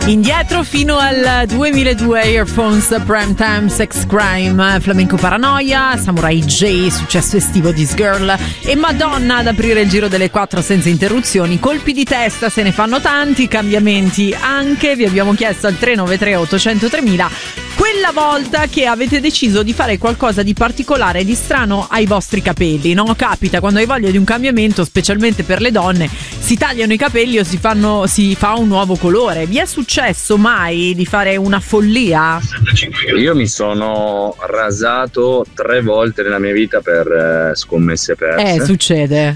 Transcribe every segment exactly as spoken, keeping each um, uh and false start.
Indietro fino al duemiladue, Earphones, Primetime, Sex Crime, Flamenco Paranoia, Samurai J, Successo estivo, This Girl e Madonna ad aprire il giro delle quattro senza interruzioni. Colpi di testa se ne fanno tanti, cambiamenti anche. Vi abbiamo chiesto al tre nove tre otto zero zero tre mila quella volta che avete deciso di fare qualcosa di particolare, di strano ai vostri capelli, no? Capita quando hai voglia di un cambiamento, specialmente per le donne, si tagliano i capelli o si fanno si fa un nuovo colore. Vi è successo mai di fare una follia? Io mi sono rasato tre volte nella mia vita per eh, scommesse perse. Eh, succede.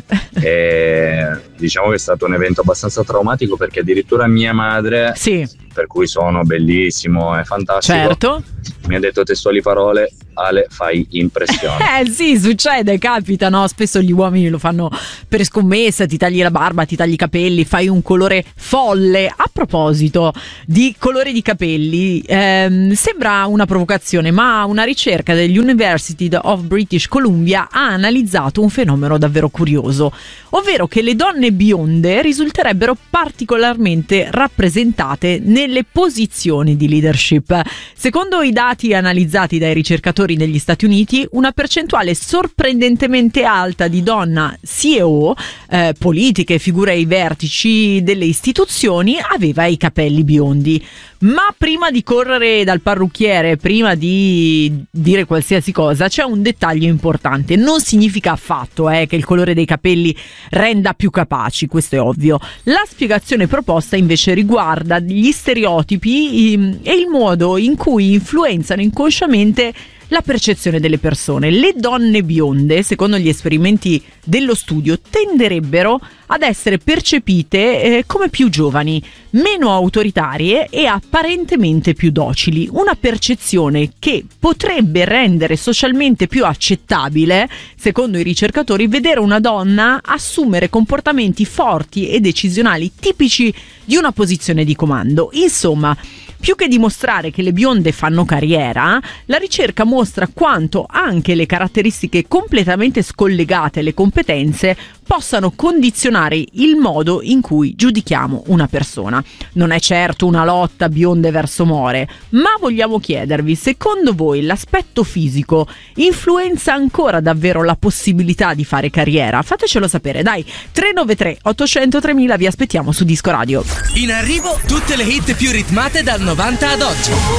E diciamo che è stato un evento abbastanza traumatico, perché addirittura mia madre, sì, per cui sono bellissimo e fantastico, certo, mi ha detto testuali parole: Ale, fai impressione. Eh sì, succede, capita, no? Spesso gli uomini lo fanno per scommessa, ti tagli la barba, ti tagli i capelli, fai un colore folle. A proposito di colore di capelli, ehm, sembra una provocazione, ma una ricerca degli University of British Columbia ha analizzato un fenomeno davvero curioso, ovvero che le donne bionde risulterebbero particolarmente rappresentate nelle posizioni di leadership. Secondo i dati analizzati dai ricercatori negli Stati Uniti, una percentuale sorprendentemente alta di donna C E O, eh, politiche, figure ai vertici delle istituzioni, aveva i capelli biondi. Ma prima di correre dal parrucchiere, prima di dire qualsiasi cosa, c'è un dettaglio importante. Non significa affatto eh, che il colore dei capelli renda più capaci, questo è ovvio. La spiegazione proposta invece riguarda gli stereotipi e il modo in cui influenzano inconsciamente la percezione delle persone. Le donne bionde, secondo gli esperimenti dello studio, tenderebbero ad essere percepite eh, come più giovani, meno autoritarie e apparentemente più docili. Una percezione che potrebbe rendere socialmente più accettabile, secondo i ricercatori, vedere una donna assumere comportamenti forti e decisionali tipici di una posizione di comando. Insomma, più che dimostrare che le bionde fanno carriera, la ricerca mostra quanto anche le caratteristiche completamente scollegate alle competenze possano condizionare il modo in cui giudichiamo una persona. Non è certo una lotta bionde verso more, ma vogliamo chiedervi, secondo voi l'aspetto fisico influenza ancora davvero la possibilità di fare carriera? Fatecelo sapere, dai. Tre nove tre otto zero zero tre mila, vi aspettiamo su Disco Radio. In arrivo tutte le hit più ritmate dal novanta ad oggi.